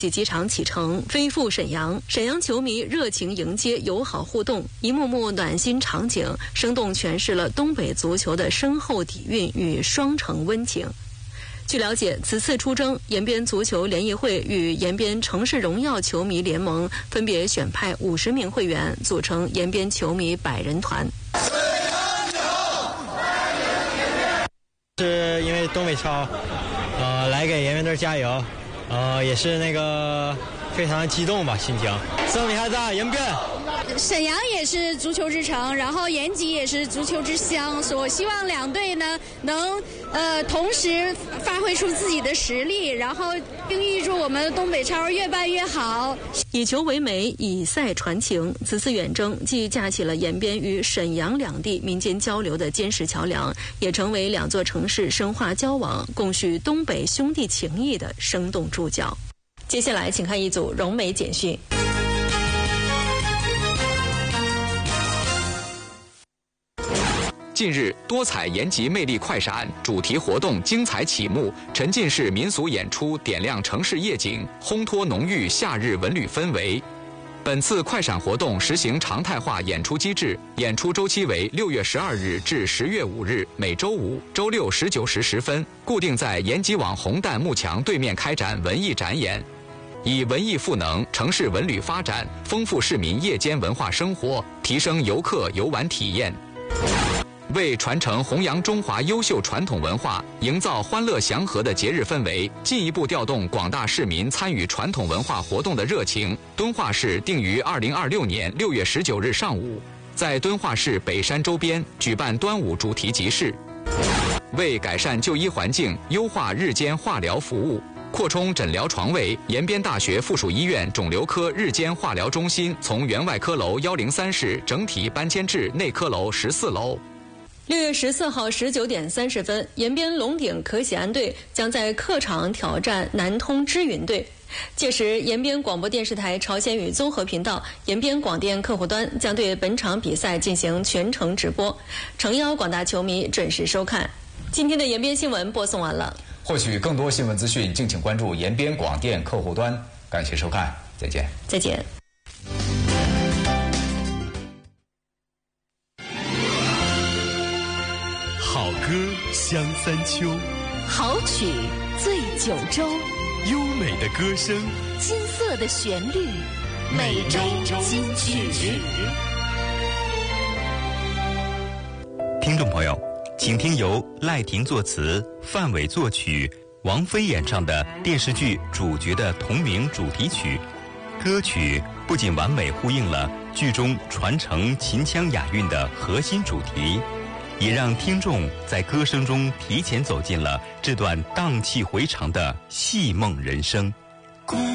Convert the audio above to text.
机场启程，飞赴沈阳。沈阳球迷热情迎接，友好互动，一幕幕暖心场景，生动诠释了东北足球的深厚底蕴与双城温情。据了解，此次出征，延边足球联谊会与延边城市荣耀球迷联盟分别选派50名会员，组成延边球迷100人团。 是因为东北超，来给延边队加油。也是非常激动吧，心情。胜利还在延边。 沈阳也是足球之城，然后延吉也是足球之乡，所以我希望两队呢能同时发挥出自己的实力，然后并预祝我们东北超越办越好。 以球为媒，以赛传情。此次远征既架起了延边与沈阳两地民间交流的坚实桥梁，也成为两座城市深化交往、共叙东北兄弟情谊的生动注脚。接下来，请看一组融媒简讯。 近日，多彩延吉魅力快闪主题活动精彩启幕，沉浸式民俗演出点亮城市夜景，烘托浓郁夏日文旅氛围。本次快闪活动实行常态化演出机制，演出周期为6月12日至10月5日，每周五、周六19时10分，固定在延吉网红弹幕墙对面开展文艺展演，以文艺赋能城市文旅发展，丰富市民夜间文化生活，提升游客游玩体验。为传承弘扬中华优秀传统文化，营造欢乐祥和的节日氛围，进一步调动广大市民参与传统文化活动的热情，敦化市定于2026年6月19日上午，在敦化市北山周边举办端午主题集市。为改善就医环境，优化日间化疗服务，扩充诊疗床位，延边大学附属医院肿瘤科日间化疗中心从原外科楼103室整体搬迁至内科楼14楼。 6月14号19点30分，延边龙鼎可喜安队将在客场挑战南通知云队。届时，延边广播电视台朝鲜语综合频道、延边广电客户端将对本场比赛进行全程直播，诚邀广大球迷准时收看。今天的延边新闻播送完了。 获取更多新闻资讯，敬请关注延边广电客户端。感谢收看，再见。 再见。 好歌香三秋， 好曲醉九州， 优美的歌声， 金色的旋律，每周金曲。 听众朋友，请听由赖婷作词、范伟作曲、王菲演唱的电视剧《主角》的同名主题曲。歌曲不仅完美呼应了剧中传承秦腔雅韵的核心主题，也让听众在歌声中提前走进了这段荡气回肠的戏梦人生。